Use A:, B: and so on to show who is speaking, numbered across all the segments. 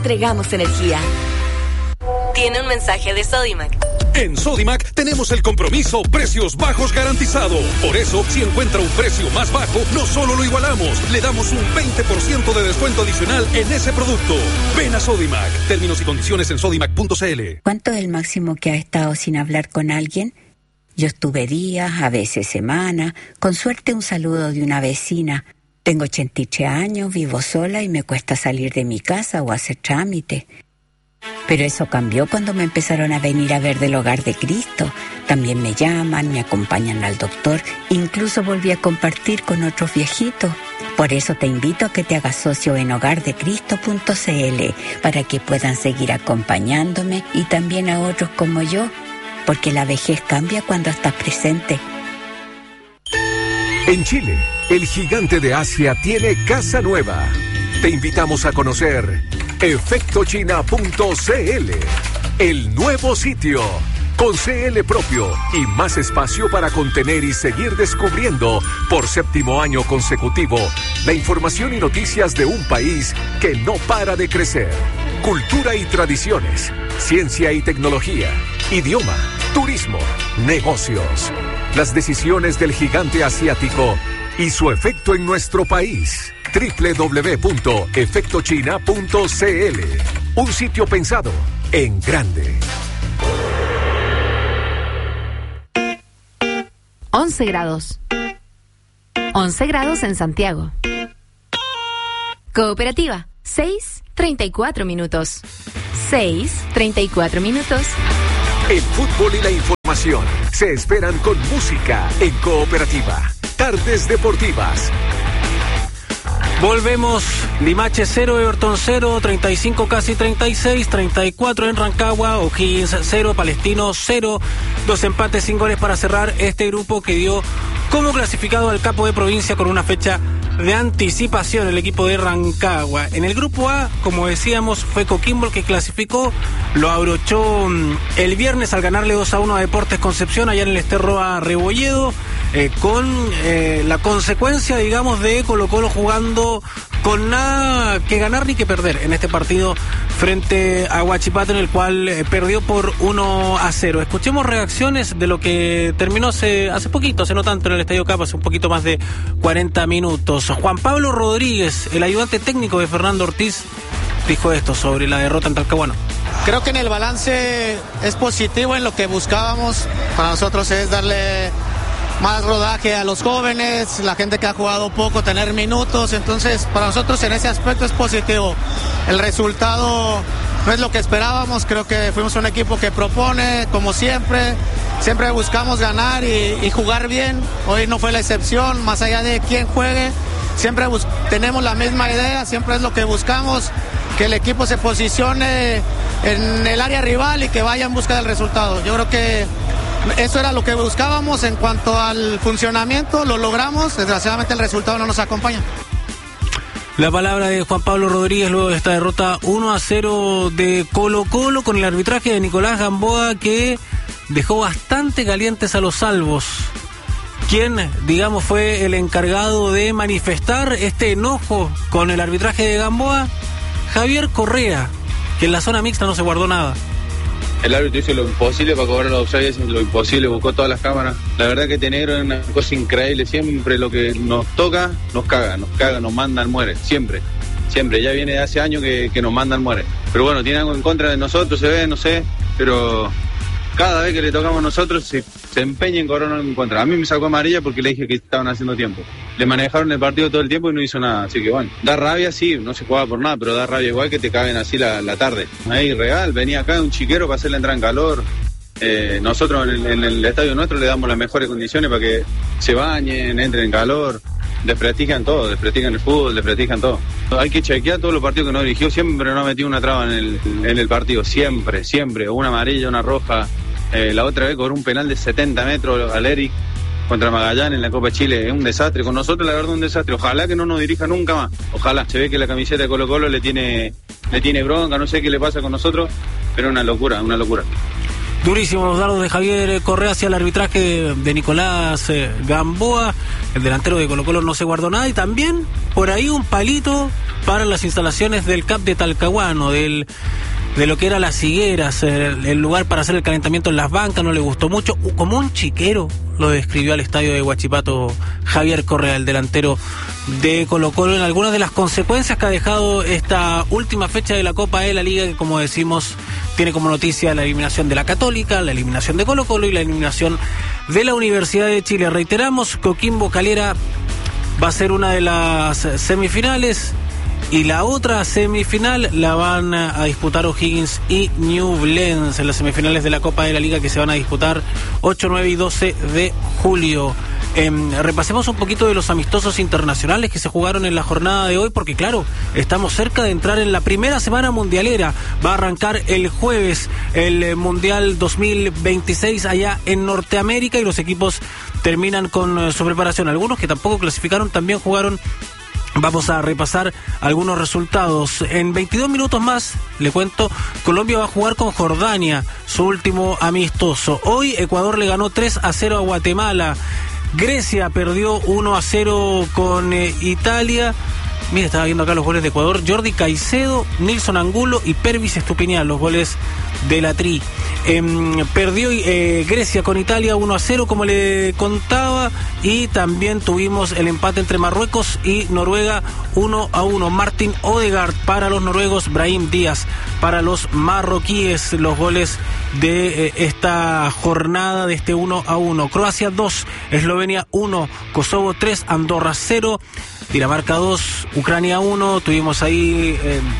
A: Entregamos energía. Tiene un mensaje de Sodimac.
B: En Sodimac tenemos el compromiso precios bajos garantizado. Por eso, si encuentra un precio más bajo, no solo lo igualamos, le damos un 20% de descuento adicional en ese producto. Ven a Sodimac. Términos y condiciones en sodimac.cl.
C: ¿Cuánto es el máximo que ha estado sin hablar con alguien? Yo estuve días, a veces semanas, con suerte un saludo de una vecina. Tengo 83 años, vivo sola y me cuesta salir de mi casa o hacer trámite. Pero eso cambió cuando me empezaron a venir a ver del Hogar de Cristo. También me llaman, me acompañan al doctor, incluso volví a compartir con otros viejitos. Por eso te invito a que te hagas socio en hogardecristo.cl para que puedan seguir acompañándome y también a otros como yo, porque la vejez cambia cuando estás presente.
D: En Chile, el gigante de Asia tiene casa nueva. Te invitamos a conocer efectochina.cl, el nuevo sitio, con CL propio y más espacio para contener y seguir descubriendo por 7º año consecutivo la información y noticias de un país que no para de crecer. Cultura y tradiciones, ciencia y tecnología, idioma, turismo, negocios. Las decisiones del gigante asiático y su efecto en nuestro país. www.efectochina.cl, un sitio pensado en grande.
E: 11 grados. 11 grados en Santiago. Cooperativa, 6:34 minutos. 6:34 minutos.
D: El fútbol y la información se esperan con música en Cooperativa. Tardes Deportivas.
F: Volvemos. Limache 0, Everton 0, 35 casi 36, 34 en Rancagua, O'Higgins 0, Palestino 0. 2 empates sin goles para cerrar este grupo que dio como clasificado al capo de provincia con una fecha de anticipación el equipo de Rancagua. En el grupo A, como decíamos, fue Coquimbo el que clasificó, lo abrochó el viernes al ganarle 2-1 a Deportes Concepción allá en el Esterro a Rebolledo, con la consecuencia, digamos, de Colo-Colo jugando con nada que ganar ni que perder en este partido frente a Huachipato, en el cual perdió por 1-0. Escuchemos reacciones de lo que terminó hace poquito, hace no tanto, en el Estadio Cap, hace un poquito más de 40 minutos. Juan Pablo Rodríguez, el ayudante técnico de Fernando Ortiz, dijo esto sobre la derrota en Talcahuano.
G: Creo que en el balance es positivo en lo que buscábamos. Para nosotros es darle más rodaje a los jóvenes, la gente que ha jugado poco, tener minutos. Entonces, para nosotros en ese aspecto es positivo. El resultado no es lo que esperábamos. Creo que fuimos un equipo que propone, como siempre buscamos ganar y jugar bien. Hoy no fue la excepción, más allá de quién juegue. Siempre tenemos la misma idea, siempre es lo que buscamos, que el equipo se posicione en el área rival y que vaya en busca del resultado. Yo creo que eso era lo que buscábamos. En cuanto al funcionamiento, lo logramos. Desgraciadamente el resultado no nos acompaña.
F: La palabra de Juan Pablo Rodríguez luego de esta derrota 1-0 de Colo-Colo, con el arbitraje de Nicolás Gamboa, que dejó bastante calientes a los salvos. Quien, digamos, fue el encargado de manifestar este enojo con el arbitraje de Gamboa, Javier Correa, que en la zona mixta no se guardó nada.
H: El árbitro hizo lo imposible para cobrar los offsides, lo imposible, buscó todas las cámaras. La verdad que Tenegro es una cosa increíble, siempre lo que nos toca, nos caga, nos mandan, muere, siempre. Ya viene de hace años que nos mandan, muere. Pero bueno, tiene algo en contra de nosotros, se ve, no sé, pero cada vez que le tocamos a nosotros se empeña en cobrar en contra. A mí me sacó amarilla porque le dije que estaban haciendo tiempo. Le manejaron el partido todo el tiempo y no hizo nada. Así que bueno, da rabia, sí, no se jugaba por nada, pero da rabia igual que te caguen así la tarde. Ahí real, venía acá un chiquero para hacerle entrar en calor. Nosotros en el estadio nuestro le damos las mejores condiciones para que se bañen, entren en calor. Desprestigian todo, desprestigian el fútbol, desprestigian todo. Hay que chequear todos los partidos que no dirigió, siempre no ha metido una traba en el partido, siempre, una amarilla, una roja. La otra vez cobró un penal de 70 metros al Eric contra Magallanes en la Copa Chile. Es un desastre, con nosotros la verdad un desastre. Ojalá que no nos dirija nunca más, ojalá. Se ve que la camiseta de Colo-Colo le tiene bronca, no sé qué le pasa con nosotros, pero una locura.
F: Durísimos los dardos de Javier Correa hacia el arbitraje de Nicolás Gamboa. El delantero de Colo-Colo no se guardó nada. Y también por ahí un palito para las instalaciones del CAP de Talcahuano, de lo que era las higueras, el lugar para hacer el calentamiento en las bancas. No le gustó mucho. Como un chiquero lo describió al estadio de Huachipato Javier Correa, el delantero de Colo-Colo, en algunas de las consecuencias que ha dejado esta última fecha de la Copa de la Liga, que, como decimos, tiene como noticia la eliminación de la Católica, la eliminación de Colo-Colo y la eliminación de la Universidad de Chile. Reiteramos, Coquimbo Calera va a ser una de las semifinales, y la otra semifinal la van a disputar O'Higgins y Ñublense en las semifinales de la Copa de la Liga, que se van a disputar 8, 9 y 12 de julio. Repasemos un poquito de los amistosos internacionales que se jugaron en la jornada de hoy, porque claro, estamos cerca de entrar en la primera semana mundialera. Va a arrancar el jueves el Mundial 2026 allá en Norteamérica, y los equipos terminan con su preparación. Algunos que tampoco clasificaron también jugaron. Vamos a repasar algunos resultados. En 22 minutos más, le cuento, Colombia va a jugar con Jordania, su último amistoso. Hoy Ecuador le ganó 3-0 a Guatemala. Grecia perdió 1-0 con Italia. Mira, estaba viendo acá los goles de Ecuador. Jordi Caicedo, Nilson Angulo y Pervis Estupiñán, los goles de la Tri. Perdió Grecia con Italia 1-0, como le contaba, y también tuvimos el empate entre Marruecos y Noruega 1-1. Martin Odegaard para los noruegos, Brahim Díaz para los marroquíes, los goles de esta jornada, de este 1-1. Croacia 2, Eslovenia 1, Kosovo 3, Andorra 0, Dinamarca 2, Ucrania 1. Tuvimos ahí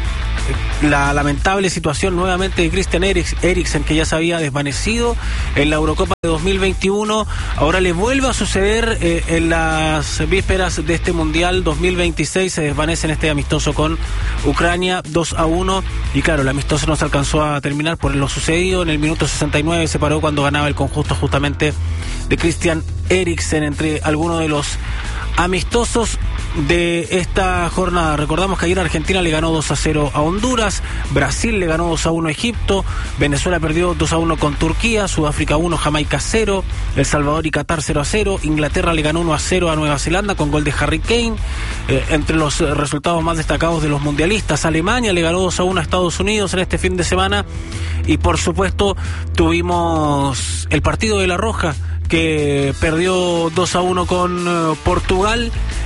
F: la lamentable situación nuevamente de Christian Eriksen, que ya se había desvanecido en la Eurocopa de 2021. Ahora le vuelve a suceder en las vísperas de este Mundial 2026. Se desvanece en este amistoso con Ucrania 2-1. Y claro, el amistoso no se alcanzó a terminar por lo sucedido. En el minuto 69 se paró cuando ganaba el conjunto justamente de Christian Eriksen, entre algunos de los amistosos de esta jornada. Recordamos que ayer Argentina le ganó 2-0 a Honduras, Brasil le ganó 2-1 a Egipto, Venezuela perdió 2-1 con Turquía, Sudáfrica 1, Jamaica 0, El Salvador y Qatar 0-0, Inglaterra le ganó 1-0 a Nueva Zelanda con gol de Harry Kane. Entre los resultados más destacados de los mundialistas, Alemania le ganó 2-1 a Estados Unidos en este fin de semana, y por supuesto tuvimos el partido de La Roja, que perdió 2-1 con Portugal.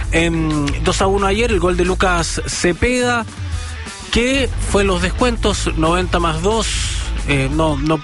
F: 2-1 ayer, el gol de Lucas Cepeda, que fue en los descuentos, 90 más 2, no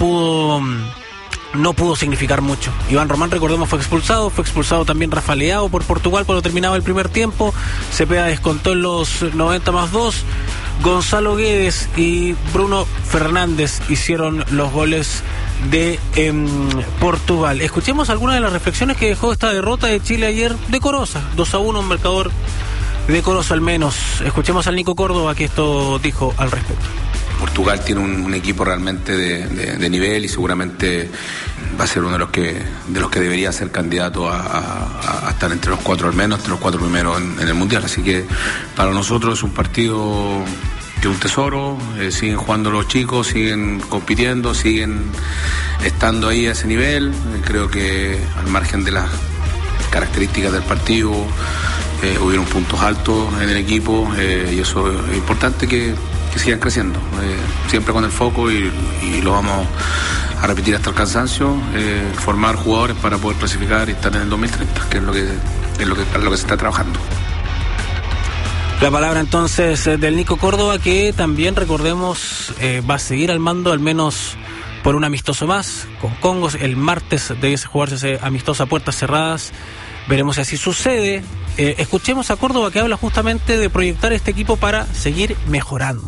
F: pudo significar mucho. Iván Román, recordemos, fue expulsado también Rafa Leao por Portugal cuando terminaba el primer tiempo. Cepeda descontó en los 90 más 2. Gonzalo Guedes y Bruno Fernández hicieron los goles de Portugal. Escuchemos algunas de las reflexiones que dejó esta derrota de Chile ayer, decorosa, 2-1, un marcador decoroso al menos. Escuchemos al Nico Córdoba, que esto dijo al respecto.
I: Portugal tiene un equipo realmente de nivel, y seguramente va a ser uno de los que debería ser candidato a estar entre los cuatro, al menos entre los cuatro primeros en el Mundial. Así que para nosotros es un partido que es un tesoro. Siguen jugando los chicos, siguen compitiendo, siguen estando ahí a ese nivel. Creo que al margen de las características del partido hubieron puntos altos en el equipo, y eso es importante que sigan creciendo, siempre con el foco, y lo vamos a repetir hasta el cansancio, formar jugadores para poder clasificar y estar en el 2030, que es lo que se está trabajando.
F: La palabra entonces del Nico Córdoba, que también, recordemos, va a seguir al mando al menos por un amistoso más con Congo. El martes debiese jugarse ese amistoso a puertas cerradas. Veremos si así sucede. Escuchemos a Córdoba, que habla justamente de proyectar este equipo para seguir mejorando.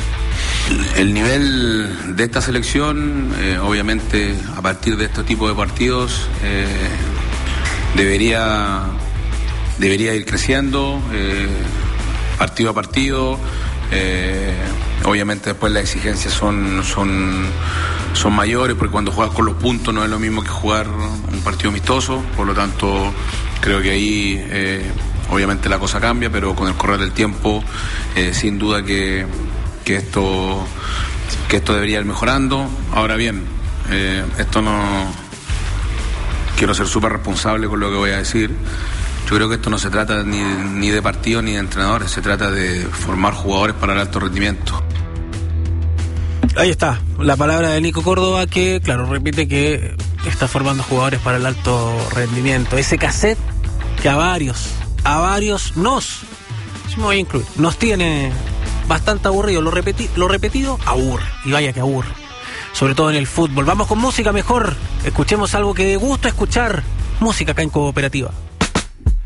I: El nivel de esta selección, obviamente, a partir de este tipo de partidos, debería ir creciendo, partido a partido. Obviamente después las exigencias son mayores, porque cuando juegas con los puntos no es lo mismo que jugar un partido amistoso. Por lo tanto, creo que ahí obviamente la cosa cambia, pero con el correr del tiempo sin duda que esto debería ir mejorando. Ahora bien, Esto no... Quiero ser súper responsable con lo que voy a decir. Yo creo que esto no se trata ni de partidos ni de entrenadores, se trata de formar jugadores para el alto rendimiento.
F: Ahí está, la palabra de Nico Córdoba, que, claro, repite que está formando jugadores para el alto rendimiento. Ese cassette que a varios nos tiene bastante aburrido. Lo repetido aburre, y vaya que aburre, sobre todo en el fútbol. Vamos con música mejor, escuchemos algo que de gusto escuchar, música acá en Cooperativa.